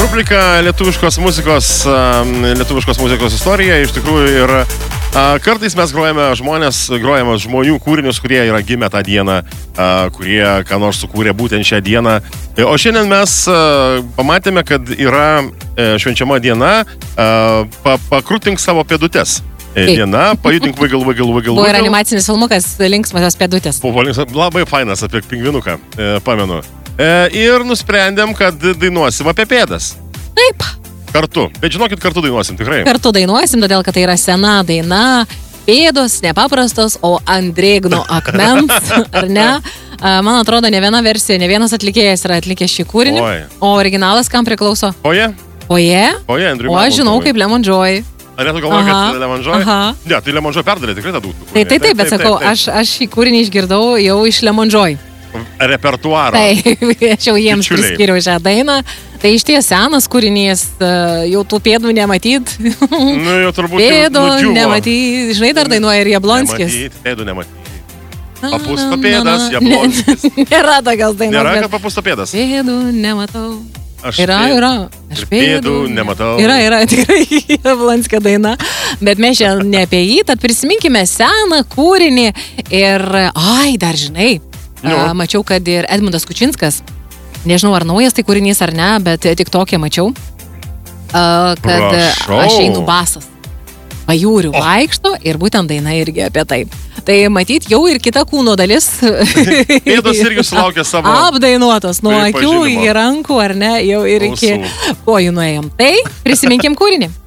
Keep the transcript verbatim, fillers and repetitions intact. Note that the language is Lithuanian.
Rubrika lietuviškos muzikos, lietuviškos muzikos istorija. Iš tikrųjų ir kartais mes grojame žmonės, grojame žmonių kūrinius, kurie yra gimę tą dieną, kurie ką nors sukūrė būtent šią dieną. O šiandien mes pamatėme, kad yra švenčiama diena pakrutink savo pėdutes. Diena, pajudink vaigal, vaigal, vaigal. Buvo ir animacinis filmukas Linksmosios pėdutės. Buvo labai fainas apie pingvinuką, pamenu. Ir nusprendėm, kad dainuosim apie pėdas. Taip. Kartu. Bet žinokit, kartu dainuosim, tikrai. Kartu dainuosim, todėl, kad tai yra sena daina. Pėdos nepaprastos, o ant drėgno akmens, ar ne? Man atrodo, ne viena versija, ne vienas atlikėjas yra atlikęs šį kūrinį. Oi. O originalas kam priklauso? Oje? Oje? Oje, Andriui O aš žinau kaip Lemon Joy. Ar net galvoju, kad Lemon Joy? Aha. Ne, tai Lemon Joy perdalė tikrai tą dūtų. Tai taip, taip, bet sakau, aš, aš šį kūrinį išgirdau jau iš Lemon Joy. Repertuaro. Taip, aš jau jiems priskiriau šią dainą. Tai iš ties senas kūrinys, jau tų pėdų nematyt. Nu, jau turbūt pėdų nematyt. Žinai, dar dainuoja ir Jablonskis. Nematyt, pėdų nematyt. Papusto pėdas, Jablonskis. Nėra tokios dainos. Nėra, kad papusto pėdas. Pėdų nematau. Aš yra, pėdų, yra. Aš pėdų nematau. Yra, yra, tikrai Jablonskio daina. Bet mes šiandien ne apie jį, tad prisiminkime seną kūrinį. Ir, ai, dar žinai, nu. Mačiau, kad ir Edmundas Kučinskas, nežinau, ar naujas tai kūrinys ar ne, bet tik tokia mačiau, kad Prašau. Aš einu basas. Pajūrių oh. vaikšto ir būtent daina irgi apie tai. Tai matyt, jau ir kita kūno dalis pėdos irgi sulaukė savo apdainuotos nuo akių iki rankų, ar ne, jau ir iki kojų nuėjom. Tai prisiminkim kūrinį.